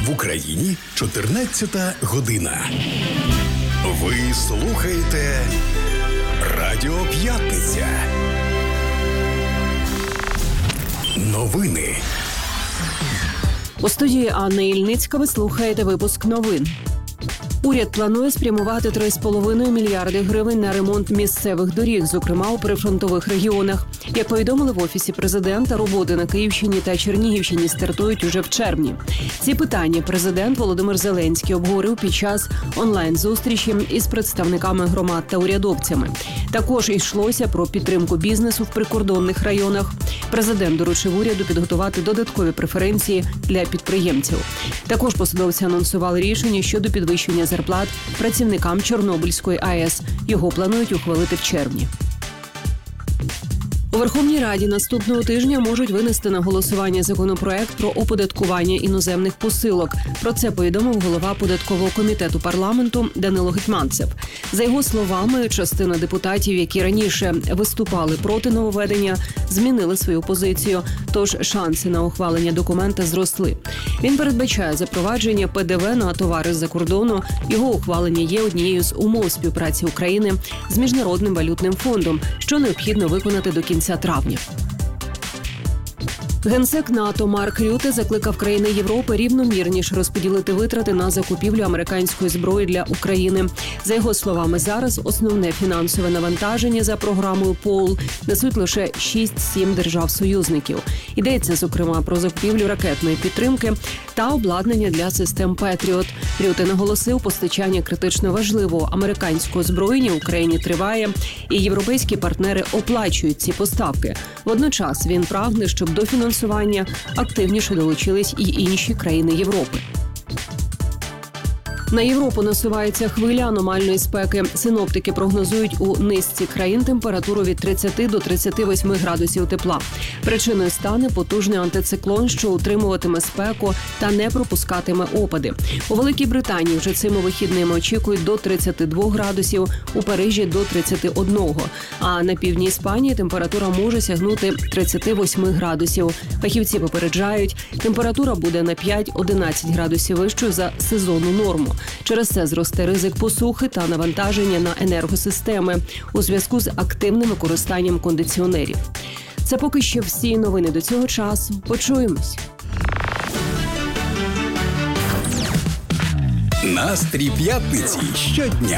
В Україні 14-та година. Ви слухаєте Радіо П'ятниця. Новини. У студії Анна Ільницька ви слухаєте випуск новин. Уряд планує спрямувати 3,5 мільярди гривень на ремонт місцевих доріг, зокрема у прифронтових регіонах. Як повідомили в Офісі президента, роботи на Київщині та Чернігівщині стартують уже в червні. Ці питання президент Володимир Зеленський обговорив під час онлайн-зустрічі із представниками громад та урядовцями. Також йшлося про підтримку бізнесу в прикордонних районах. Президент доручив уряду підготувати додаткові преференції для підприємців. Також посадовці анонсували рішення щодо підвищення зарплат працівникам Чорнобильської АЕС. Його планують ухвалити в червні. У Верховній Раді наступного тижня можуть винести на голосування законопроект про оподаткування іноземних посилок. Про це повідомив голова податкового комітету парламенту Данило Гетманцев. За його словами, частина депутатів, які раніше виступали проти нововведення, змінили свою позицію, тож шанси на ухвалення документа зросли. Він передбачає запровадження ПДВ на товари з-за кордону. Його ухвалення є однією з умов співпраці України з Міжнародним валютним фондом, що необхідно виконати до кінця травня. Генсек НАТО Марк Рюте закликав країни Європи рівномірніше розподілити витрати на закупівлю американської зброї для України. За його словами, зараз основне фінансове навантаження за програмою ПОУЛ несуть лише 6-7 держав-союзників. Йдеться, зокрема, про закупівлю ракетної підтримки та обладнання для систем «Петріот». Рюте наголосив, постачання критично важливого американського озброєння Україні триває, і європейські партнери оплачують ці поставки. Водночас він прагне, щоб до фінансування активніше долучились і інші країни Європи. На Європу насувається хвиля аномальної спеки. Синоптики прогнозують у низці країн температуру від 30 до 38 градусів тепла. Причиною стане потужний антициклон, що утримуватиме спеку та не пропускатиме опади. У Великій Британії вже цими вихідними очікують до 32 градусів, у Парижі – до 31. А на півдні Іспанії температура може сягнути 38 градусів. Фахівці попереджають, температура буде на 5-11 градусів вищою за сезонну норму. Через це зросте ризик посухи та навантаження на енергосистеми у зв'язку з активним використанням кондиціонерів. Це поки що всі новини до цього часу. Почуємось. Настрій п'ятниці щодня.